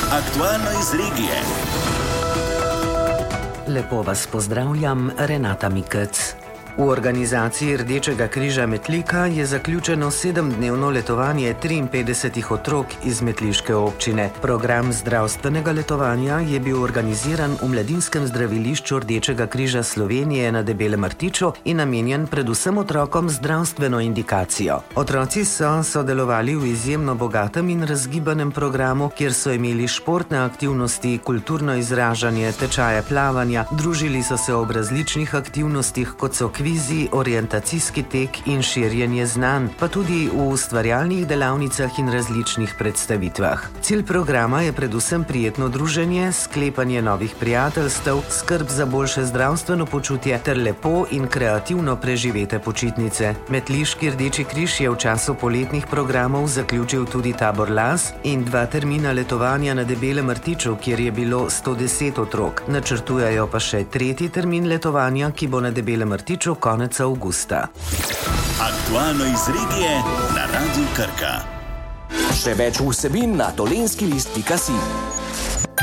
Aktualno iz regije. Lepo vas pozdravljam, Renata Mikec. V organizaciji Rdečega križa Metlika je zaključeno 7-dnevno letovanje 53 otrok iz metliške občine. Program zdravstvenega letovanja je bil organiziran v Mladinskem zdravilišču Rdečega križa Slovenije na Debelem Rtiču in namenjen predvsem otrokom z zdravstveno indikacijo. Otroci so sodelovali v izjemno bogatem in razgibanem programu, kjer so imeli športne aktivnosti, kulturno izražanje, tečaje plavanja, družili so se ob različnih aktivnostih, kot so kvizi, orientacijski tek in širjenje znanj, pa tudi v ustvarjalnih delavnicah in različnih predstavitvah. Cilj programa je predvsem prijetno druženje, sklepanje novih prijateljstev, skrb za boljše zdravstveno počutje ter lepo in kreativno preživete počitnice. Metliški Rdeči križ je v času poletnih programov zaključil tudi tabor Las in 2 termina letovanja na Debelem Rtiču, kjer je bilo 110 otrok. Načrtujejo pa še 3. termin letovanja, ki bo na Debelem Rtiču konec avgusta. Aktualno iz regije na Radiu Krka. Še več vsebin na tolenskilist.si.